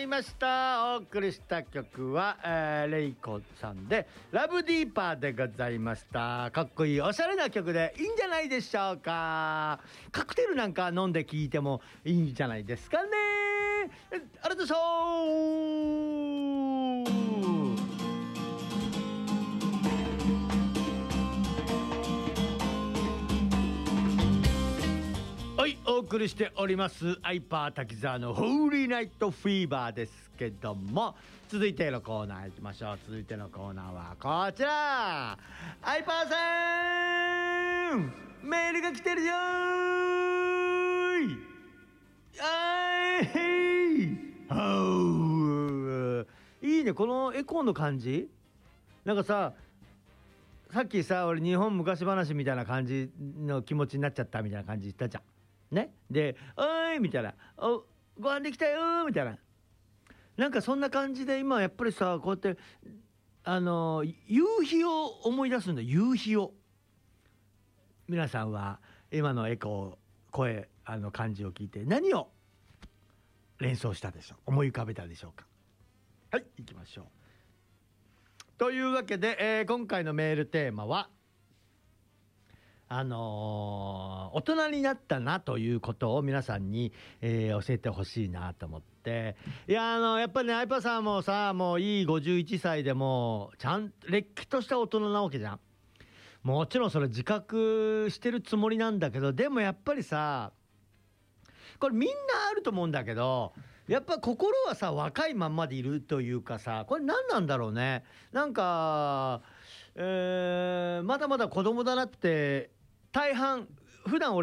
いました。お送りした曲は、レイコさんでラブディーパーでございました。かっこいいおしゃれな曲でいいんじゃないでしょうか。カクテルなんか飲んで聴いてもいいんじゃないですかね。ありがとうございました。はい、お送りしておりますアイパー滝沢のホーリーナイトフィーバーですけども、続いてのコーナー行きましょう。続いてのコーナーはこちら。アイパーさん、メールが来てるよーい。いいね、このエコーの感じ。なんかさっきさ、俺日本昔話みたいな感じの気持ちになっちゃったみたいな感じ言ったじゃんね。で「おーい」みたいな「おご飯できたよ」みたいな、なんかそんな感じで今やっぱりさ、こうやって夕日を思い出すんだ。夕日を。皆さんは今のエコー声漢字を聞いて何を連想したでしょう、思い浮かべたでしょうか。はい、行きましょう。というわけで、今回のメールテーマは大人になったなということを皆さんに、教えてほしいなと思って。いややっぱりね、アイパさんもさ、もういい51歳でもちゃんとれっきとした大人なわけじゃん。もちろんそれ自覚してるつもりなんだけど、でもやっぱりさ、これみんなあると思うんだけど、やっぱ心はさ若いまんまでいるというかさ、これ何なんだろうね。なんか、まだまだ子供だなって大半普段俺